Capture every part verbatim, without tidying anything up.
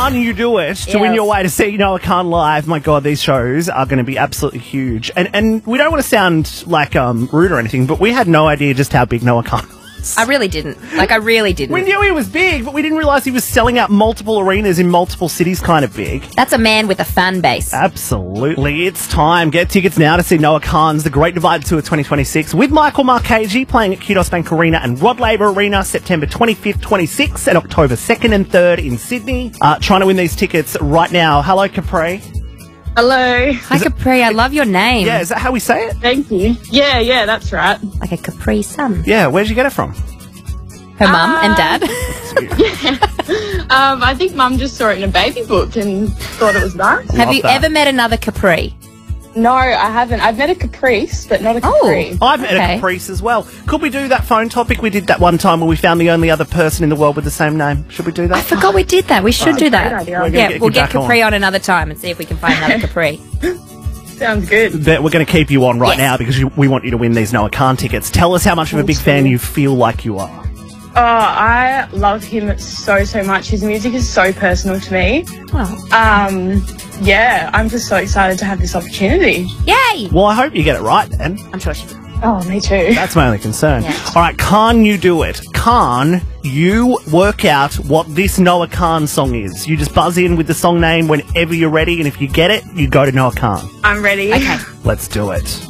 Can't You Do It to Yes. win your way to see Noah Khan live. My God, these shows are going to be absolutely huge. And and we don't want to sound like um, rude or anything, but we had no idea just how big Noah Khan was. I really didn't. Like, I really didn't. We knew he was big, but we didn't realise he was selling out multiple arenas in multiple cities kind of big. That's a man with a fan base. Absolutely. It's time. Get tickets now to see Noah Khan's The Great Divide Tour twenty twenty-six with Michael Marchese playing at Kudos Bank Arena and Rod Laver Arena September twenty-fifth, twenty-sixth and October second and third in Sydney. Uh, trying to win these tickets right now. Hello, Capri. Hello. Hi, Capri. I love your name. Yeah, is that how we say it? Thank you. Yeah, yeah, that's right. Like a Capri Sun. Yeah, where'd you get it from? Her mum and dad. Um, I think Mum just saw it in a baby book and thought it was nice. Have Love you that. ever met another Capri? No, I haven't. I've met a Caprice, but not a Capri. Oh. I've met Okay. a Caprice as well. Could we do that phone topic we did that one time where we found the only other person in the world with the same name? Should we do that? I forgot we did that. We should do that. great idea. We're gonna Yeah, get we'll you get back on. Capri on. another time and see if we can find another Capri. Sounds good. That we're going to keep you on right Yes. now because you, we want you to win these Noah Khan tickets. Tell us how much of a big fan you feel like you are. Oh, I love him so, so much. His music is so personal to me. Oh. Um, yeah, I'm just so excited to have this opportunity. Yay! Well, I hope you get it right then. I'm sure she will. Oh, me too. That's my only concern. Yeah. All right, Khan, you do it. Khan, you work out what this Noah Khan song is. You just buzz in with the song name whenever you're ready, and if you get it, you go to Noah Khan. I'm ready. Okay. Let's do it.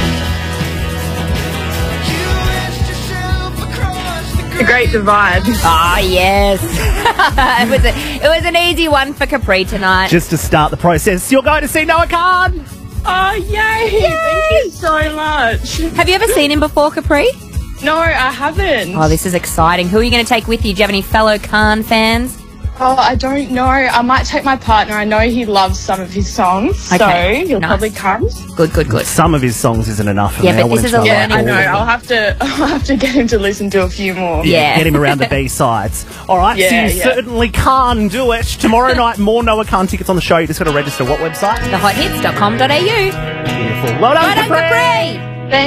The Great Divide. Ah, yes. it was a, it was an easy one for Capri tonight. Just to start the process, you're going to see Noah Khan. Oh, yay! Thank you so much. Have you ever seen him before, Capri? No, I haven't. Oh, this is exciting. Who are you going to take with you? Do you have any fellow Khan fans? Oh, I don't know. I might take my partner. I know he loves some of his songs, Okay, so he'll nice. probably come. Good, good, good. Some of his songs isn't enough for Yeah, me. but I this want is him a to Yeah, like I all know. of them. I'll have to. I'll have to get him to listen to a few more. Yeah. Get him around the B-sides. All right, Yeah, so you yeah. certainly can do it. Tomorrow night, more Noah Khan tickets on the show. You just got to register what website? the hot hits dot com dot a u. Beautiful. Well done, Well done, Capri. Capri!